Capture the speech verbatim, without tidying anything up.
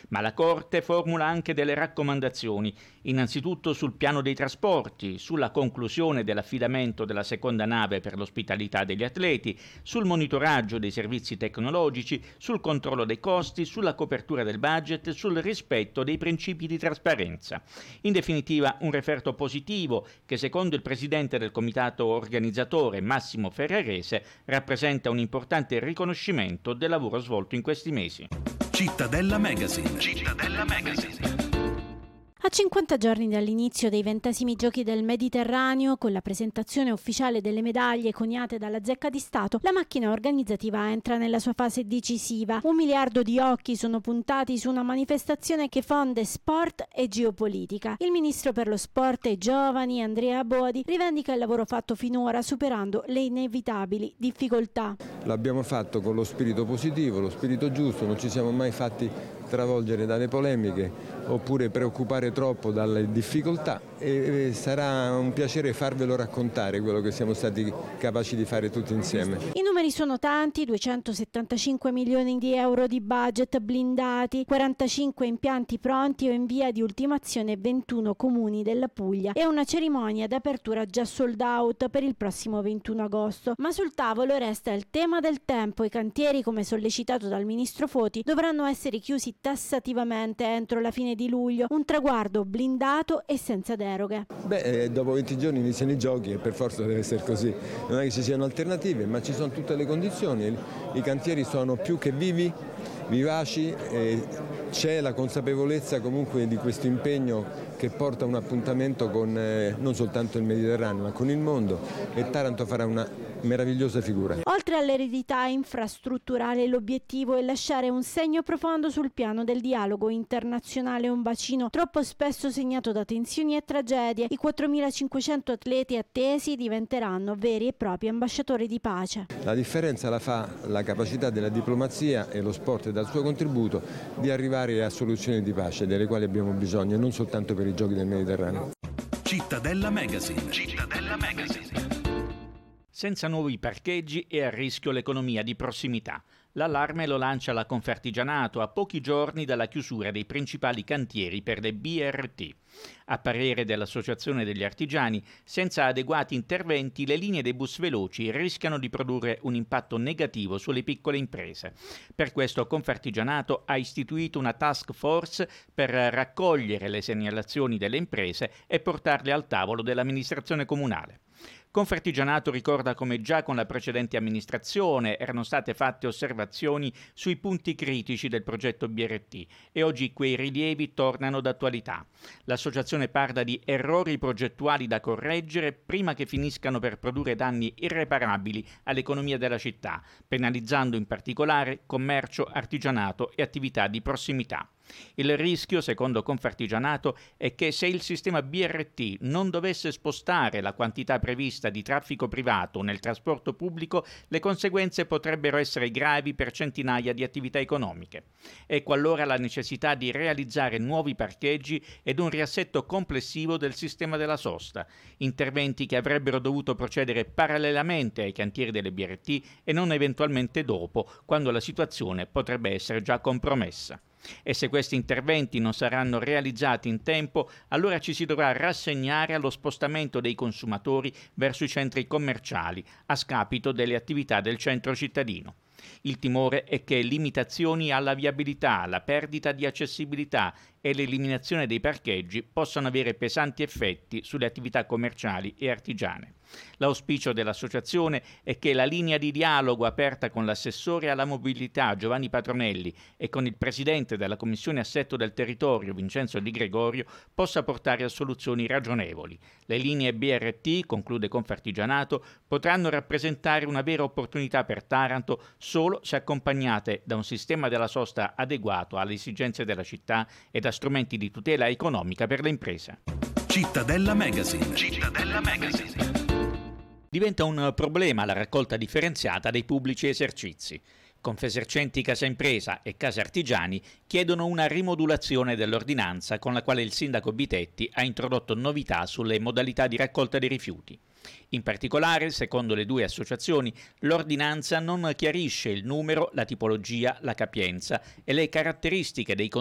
Ma la Corte formula anche delle raccomandazioni, innanzitutto sul piano dei trasporti, sulla conclusione dell'affidamento della seconda nave per l'ospitalità degli atleti, sul monitoraggio dei servizi tecnologici, sul controllo dei costi, sulla copertura del budget e sul rispetto dei principi di trasparenza. In definitiva, un referto positivo che, secondo il presidente del comitato organizzatore Massimo Ferrarese, rappresenta un importante riconoscimento del lavoro svolto in questi mesi. Cittadella Magazine. Cittadella Magazine. A cinquanta giorni dall'inizio dei ventesimi Giochi del Mediterraneo, con la presentazione ufficiale delle medaglie coniate dalla Zecca di Stato, la macchina organizzativa entra nella sua fase decisiva. Un miliardo di occhi sono puntati su una manifestazione che fonde sport e geopolitica. Il ministro per lo sport e i giovani, Andrea Bodi, rivendica il lavoro fatto finora, superando le inevitabili difficoltà. L'abbiamo fatto con lo spirito positivo, lo spirito giusto, non ci siamo mai fatti travolgere dalle polemiche oppure preoccupare troppo dalle difficoltà, e sarà un piacere farvelo raccontare quello che siamo stati capaci di fare tutti insieme. I numeri sono tanti: duecentosettantacinque milioni di euro di budget blindati, quarantacinque impianti pronti o in via di ultimazione, ventuno comuni della Puglia e una cerimonia d'apertura già sold out per il prossimo ventuno agosto. Ma sul tavolo resta il tema del tempo. I cantieri, come sollecitato dal ministro Foti, dovranno essere chiusi tassativamente entro la fine di luglio, un traguardo blindato e senza deroghe. Beh, dopo venti giorni iniziano i giochi e per forza deve essere così. Non è che ci siano alternative, ma ci sono tutte le condizioni. I cantieri sono più che vivi, vivaci, e c'è la consapevolezza comunque di questo impegno che porta un appuntamento con eh, non soltanto il Mediterraneo, ma con il mondo, e Taranto farà una meravigliosa figura. Oltre all'eredità infrastrutturale, l'obiettivo è lasciare un segno profondo sul piano del dialogo internazionale, un bacino troppo spesso segnato da tensioni e tragedie. I quattromilacinquecento atleti attesi diventeranno veri e propri ambasciatori di pace. La differenza la fa la capacità della diplomazia e lo sport dal suo contributo di arrivare a soluzioni di pace delle quali abbiamo bisogno, e non soltanto per i Giochi del Mediterraneo. Cittadella Magazine. Cittadella Magazine. Senza nuovi parcheggi è a rischio l'economia di prossimità. L'allarme lo lancia la Confartigianato a pochi giorni dalla chiusura dei principali cantieri per le B R T. A parere dell'Associazione degli Artigiani, senza adeguati interventi le linee dei bus veloci rischiano di produrre un impatto negativo sulle piccole imprese. Per questo Confartigianato ha istituito una task force per raccogliere le segnalazioni delle imprese e portarle al tavolo dell'amministrazione comunale. Confartigianato ricorda come già con la precedente amministrazione erano state fatte osservazioni sui punti critici del progetto B R T e oggi quei rilievi tornano d'attualità. L'associazione parla di errori progettuali da correggere prima che finiscano per produrre danni irreparabili all'economia della città, penalizzando in particolare commercio, artigianato e attività di prossimità. Il rischio, secondo Confartigianato, è che se il sistema B R T non dovesse spostare la quantità prevista di traffico privato nel trasporto pubblico, le conseguenze potrebbero essere gravi per centinaia di attività economiche. Ecco allora la necessità di realizzare nuovi parcheggi ed un riassetto complessivo del sistema della sosta, interventi che avrebbero dovuto procedere parallelamente ai cantieri delle B R T e non eventualmente dopo, quando la situazione potrebbe essere già compromessa. E se questi interventi non saranno realizzati in tempo, allora ci si dovrà rassegnare allo spostamento dei consumatori verso i centri commerciali, a scapito delle attività del centro cittadino. Il timore è che limitazioni alla viabilità, la perdita di accessibilità e l'eliminazione dei parcheggi possano avere pesanti effetti sulle attività commerciali e artigiane. L'auspicio dell'associazione è che la linea di dialogo aperta con l'assessore alla mobilità Giovanni Patronelli e con il presidente della Commissione Assetto del Territorio Vincenzo Di Gregorio possa portare a soluzioni ragionevoli. Le linee B R T, conclude Confartigianato, potranno rappresentare una vera opportunità per Taranto solo se accompagnate da un sistema della sosta adeguato alle esigenze della città e da strumenti di tutela economica per le imprese. Cittadella Magazine. Cittadella Magazine. Diventa un problema la raccolta differenziata dei pubblici esercizi. Confesercenti Casa Impresa e Casa Artigiani chiedono una rimodulazione dell'ordinanza con la quale il sindaco Bitetti ha introdotto novità sulle modalità di raccolta dei rifiuti. In particolare, secondo le due associazioni, l'ordinanza non chiarisce il numero, la tipologia, la capienza e le caratteristiche dei